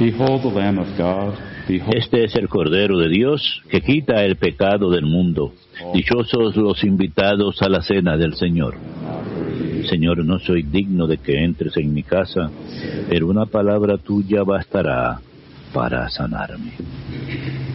Behold the Lamb of God. Behold. Este es el Cordero de Dios que quita el pecado del mundo. Dichosos los invitados a la cena del Señor. Señor, no soy digno de que entres en mi casa, pero una palabra tuya bastará para sanarme.